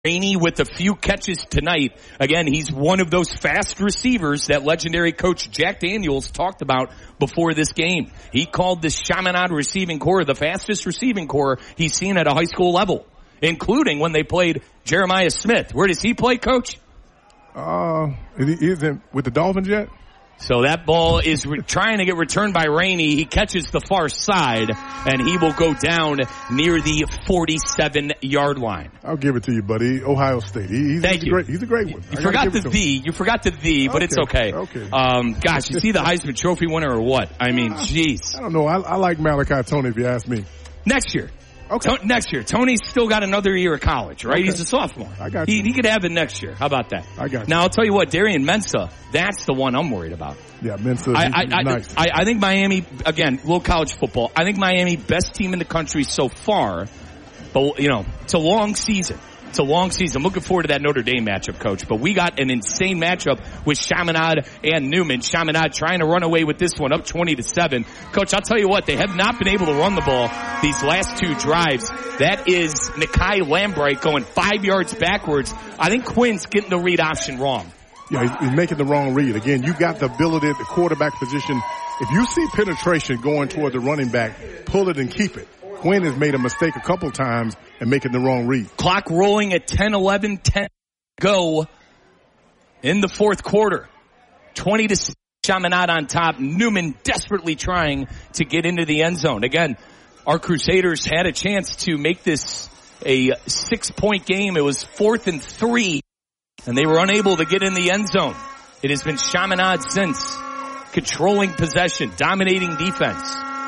Rainey with a few catches tonight. Again, he's one of those fast receivers that legendary coach Jack Daniels talked about before this game. He called this Chaminade receiving core the fastest receiving core he's seen at a high school level, including when they played Jeremiah Smith. Where does he play, Coach? Is in with the Dolphins yet? So that ball is trying to get returned by Rainey. He catches the far side, and he will go down near the 47-yard line. I'll give it to you, buddy. Ohio State. He's a great one. You forgot the "the," but it's okay. Okay. Gosh, you see the Heisman Trophy winner or what? I mean, jeez. I don't know. I like Malachi Tony, if you ask me. Next year. Okay. Next year. Tony's still got another year of college, right? Okay. He's a sophomore. I got you. He could have it next year. How about that? I got you. Now, I'll tell you what, Darian Mensah, that's the one I'm worried about. Yeah, Mensah, nice. I think Miami, again, little college football, I think Miami, best team in the country so far, but, it's a long season. It's a long season. I'm looking forward to that Notre Dame matchup, Coach. But we got an insane matchup with Chaminade and Newman. Chaminade trying to run away with this one, up 20-7. Coach, I'll tell you what, they have not been able to run the ball these last two drives. That is Nakai Lambright going 5 yards backwards. I think Quinn's getting the read option wrong. Yeah, he's making the wrong read. Again, you got the ability at the quarterback position. If you see penetration going toward the running back, pull it and keep it. Quinn has made a mistake a couple times and making the wrong read. Clock rolling at 10 go in the fourth quarter. 20-6 Chaminade on top. Newman desperately trying to get into the end zone. Again, our Crusaders had a chance to make this a 6-point game. It was 4th and 3, and they were unable to get in the end zone. It has been Chaminade since, controlling possession, dominating defense.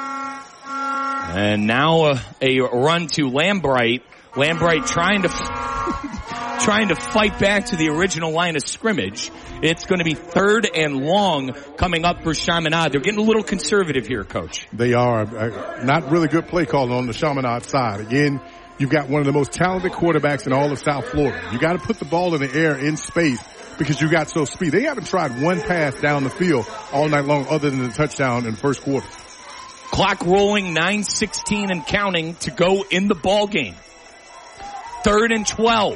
And now a run to Lambright. Lambright trying to fight back to the original line of scrimmage. It's going to be 3rd and long coming up for Chaminade. They're getting a little conservative here, Coach. They are. Not really good play calling on the Chaminade side. Again, you've got one of the most talented quarterbacks in all of South Florida. You got to put the ball in the air in space because you got so speed. They haven't tried one pass down the field all night long other than the touchdown in the first quarter. Clock rolling, 9:16 and counting to go in the ball game. 3rd and 12.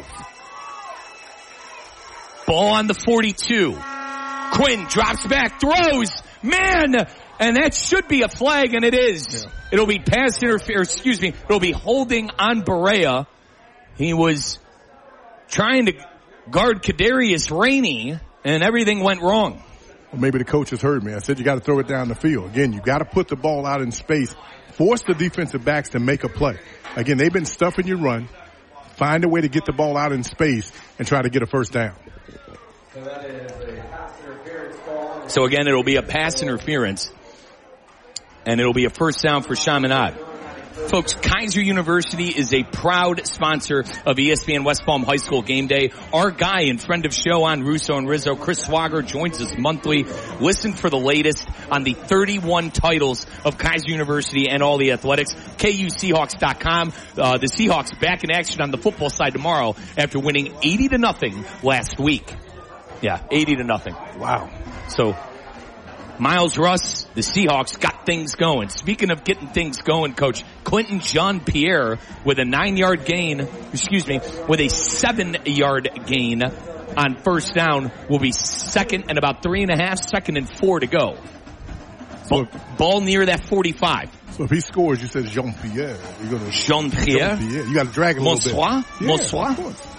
Ball on the 42. Quinn drops back, throws, man, and that should be a flag, and it is. Yeah. It'll be it'll be holding on Barea. He was trying to guard Kadarius Rainey, and everything went wrong. Well, maybe the coaches heard me. I said you got to throw it down the field. Again, you got to put the ball out in space. Force the defensive backs to make a play. Again, they've been stuffing your run. Find a way to get the ball out in space and try to get a first down. So again, it'll be a pass interference, and it'll be a first down for Chaminade. Folks, Kaiser University is a proud sponsor of ESPN West Palm High School Game Day. Our guy and friend of show on Russo and Rizzo, Chris Swagger, joins us monthly. Listen for the latest on the 31 titles of Kaiser University and all the athletics. KUSeahawks.com. The Seahawks back in action on the football side tomorrow after winning 80-0 last week. Yeah, 80-0. Wow. So Miles Russ, the Seahawks, got things going. Speaking of getting things going, Coach, Quentin Jean-Pierre with a 9-yard gain, with a 7-yard gain on first down will be second and about 3.5, 2nd and 4 to go. Ball near that 45. So if he scores, you said Jean-Pierre. You're going to Jean-Pierre. You got to drag him a little bit. Bonsoir.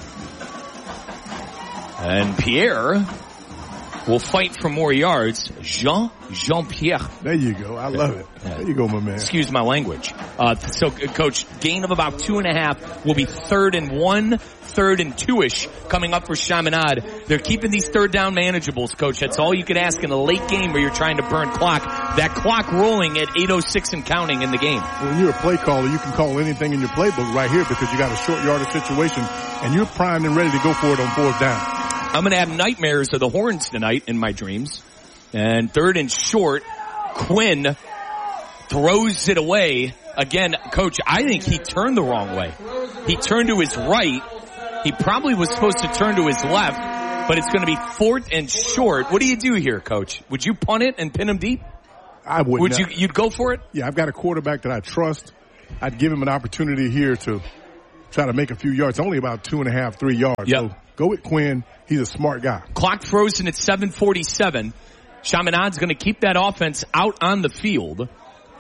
And Pierre will fight for more yards. Jean-Pierre. There you go. I love it. There you go, my man. Excuse my language. So, Coach, gain of about 2.5 will be 3rd and 1, 3rd and 2-ish coming up for Chaminade. They're keeping these third down manageables, Coach. That's all you can ask in a late game where you're trying to burn clock. That clock rolling at 8:06 and counting in the game. When you're a play caller, you can call anything in your playbook right here because you got a short yardage situation and you're primed and ready to go for it on 4th down. I'm going to have nightmares of the Horns tonight in my dreams. And 3rd and short, Quinn throws it away. Again, Coach, I think he turned the wrong way. He turned to his right. He probably was supposed to turn to his left, but it's going to be 4th and short. What do you do here, Coach? Would you punt it and pin him deep? I would. Would you? You'd go for it? Yeah, I've got a quarterback that I trust. I'd give him an opportunity here to try to make a few yards. Only about 2.5, 3 yards. Yep. So go with Quinn. He's a smart guy. Clock frozen at 7:47. Chaminade's going to keep that offense out on the field.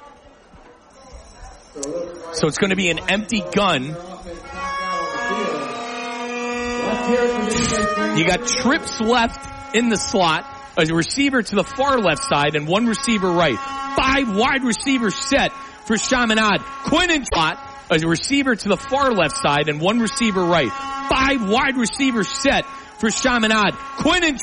So it's going to be an empty gun. You got trips left in the slot. A receiver to the far left side and one receiver right. 5 wide receivers set for Chaminade. Quinn in slot. A receiver to the far left side and one receiver right. 5 wide receivers set for Chaminade. Quinn in